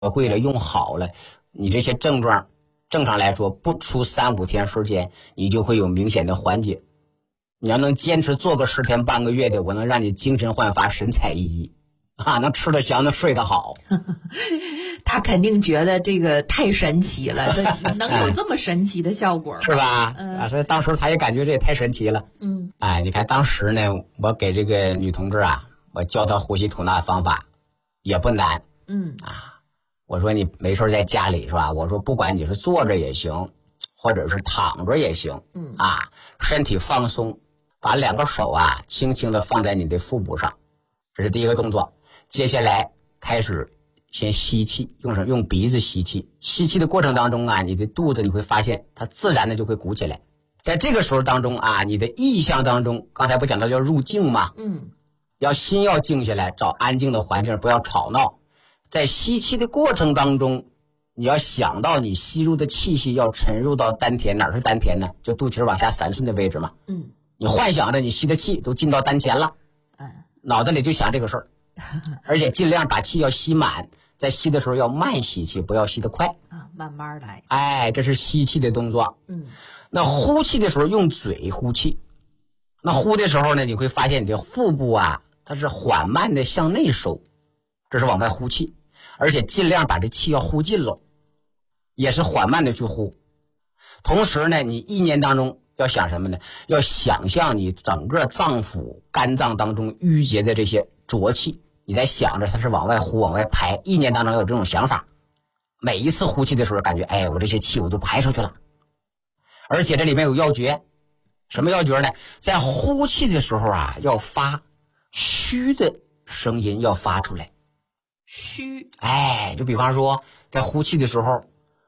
会了，用好了，你这些症状正常来说不出3、5天时间，你就会有明显的缓解。你要能坚持做个10天半个月的，我能让你精神焕发，神采奕奕啊，能吃得香，能睡得好。 他肯定觉得这个太神奇了，能有这么神奇的效果是吧？所以当时他也感觉这也太神奇了。你看当时呢，我给这个女同志啊，我教她呼吸吐纳方法也不难。我说你没事在家里是吧？我说不管你是坐着也行，或者是躺着也行。身体放松，把2个手啊轻轻的放在你的腹部上，这是第一个动作。接下来开始先吸气，用鼻子吸气。吸气的过程当中啊，你的肚子你会发现它自然的就会鼓起来。在这个时候当中啊，你的意象当中，刚才不讲到要入静吗？心要静下来，找安静的环境，不要吵闹。在吸气的过程当中，你要想到你吸入的气息要沉入到丹田，哪是丹田呢？就肚脐往下3寸的位置嘛。你幻想着你吸的气都进到丹田了，脑子里就想这个事儿，而且尽量把气要吸满，在吸的时候要慢吸气，不要吸得快慢慢来。 这是吸气的动作。那呼气的时候用嘴呼气，那呼的时候呢，你会发现你的腹部啊，它是缓慢的向内收，这是往外呼气，而且尽量把这气要呼尽了，也是缓慢的去呼。同时呢，你意念当中要想什么呢？要想象你整个脏腑肝脏当中淤结的这些浊气，你在想着它是往外呼往外排，意念当中有这种想法。每一次呼气的时候感觉我这些气我都排出去了。而且这里面有要诀，什么要诀呢？在呼气的时候啊，要发虚的声音要发出来。 虚， 就比方说在呼气的时候，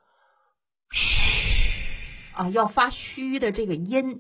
要发虚的这个音，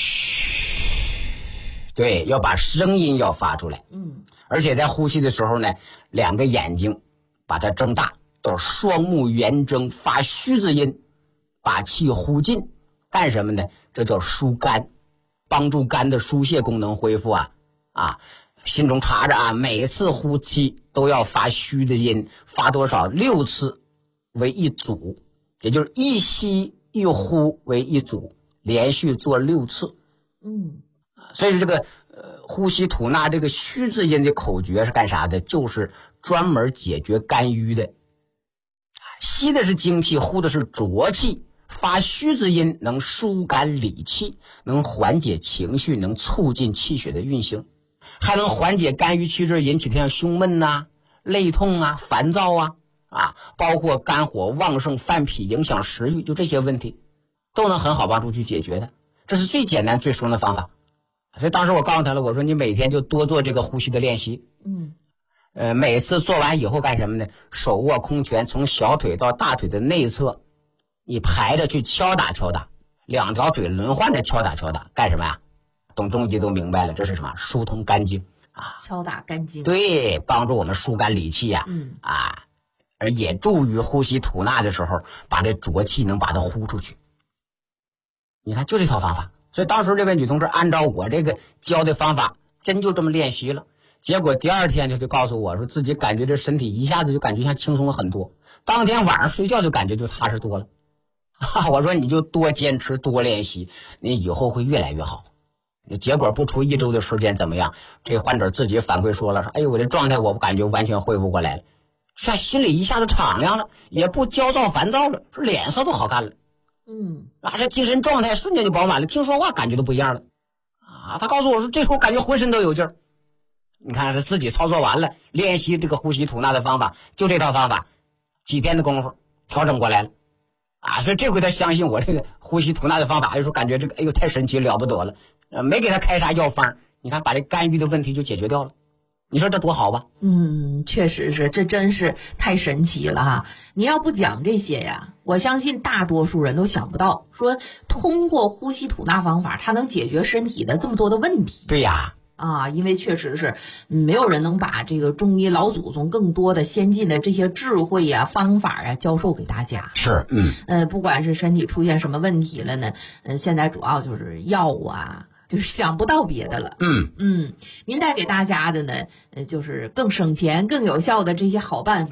对，要把声音要发出来。而且在呼气的时候呢，2个眼睛把它睁大，叫双目圆睁，发虚字音，把气呼尽。干什么呢？这叫疏肝，帮助肝的疏泄功能恢复心中查着每次呼气都要发虚的音，发多少？6次为一组，也就是一吸一呼为一组，连续做6次。所以说这个呼吸吐纳这个虚字音的口诀是干啥的？就是专门解决肝郁的。吸的是精气，呼的是浊气，发虚字音能疏肝理气，能缓解情绪，能促进气血的运行，还能缓解肝郁气滞引起的像胸闷累痛烦躁包括肝火旺盛犯脾影响食欲，就这些问题都能很好帮助去解决的。这是最简单最实用的方法。所以当时我告诉他了，我说你每天就多做这个呼吸的练习。每次做完以后干什么呢？手握空拳，从小腿到大腿的内侧，你排着去敲打敲打，2条腿轮换着敲打敲打，干什么呀？懂中医都明白了，这是什么？疏通肝经敲打肝经， 对，帮助我们疏肝理气而也助于呼吸吐纳的时候把这浊气能把它呼出去。你看就这套方法。所以当时这位女同志按照我这个教的方法真就这么练习了，结果第2天就告诉我说自己感觉这身体一下子就感觉像轻松了很多，当天晚上睡觉就感觉就踏实多了。我说你就多坚持多练习，你以后会越来越好。结果不出1周的时间怎么样？这患者自己反馈说了，说我这状态我感觉完全恢复过来了，像心里一下子敞亮了，也不焦躁烦躁了，说脸色都好看了。这精神状态瞬间就饱满了，听说话感觉都不一样了他告诉我说这时候感觉浑身都有劲儿。你看他自己操作完了，练习这个呼吸吐纳的方法，就这套方法几天的功夫调整过来了所以这回他相信我这个呼吸吐纳的方法，就说感觉这个太神奇了不得了，没给他开啥药方，你看把这肝郁的问题就解决掉了。你说这多好吧？ 确实是，这真是太神奇了你要不讲这些呀，我相信大多数人都想不到，说通过呼吸吐纳方法，它能解决身体的这么多的问题。 对呀。 因为确实是没有人能把这个中医老祖宗更多的先进的这些智慧方法教授给大家。 是， 不管是身体出现什么问题了呢，现在主要就是药就是想不到别的了。您带给大家的呢，就是更省钱、更有效的这些好办法。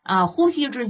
啊，呼吸之